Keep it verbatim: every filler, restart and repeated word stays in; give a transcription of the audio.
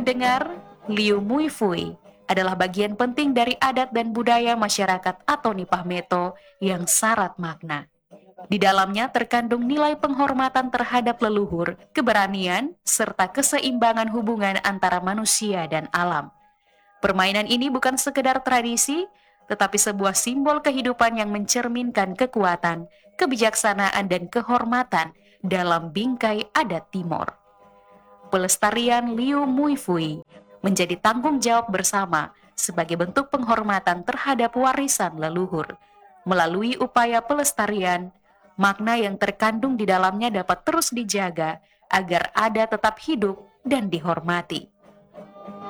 pendengar, Liu Mui Fui adalah bagian penting dari adat dan budaya masyarakat atau Nipah Meto yang syarat makna. Di dalamnya terkandung nilai penghormatan terhadap leluhur, keberanian, serta keseimbangan hubungan antara manusia dan alam. Permainan ini bukan sekedar tradisi, tetapi sebuah simbol kehidupan yang mencerminkan kekuatan, kebijaksanaan, dan kehormatan dalam bingkai adat Timor. Pelestarian Liu Mui Fui menjadi tanggung jawab bersama sebagai bentuk penghormatan terhadap warisan leluhur. Melalui upaya pelestarian, makna yang terkandung di dalamnya dapat terus dijaga agar ada tetap hidup dan dihormati.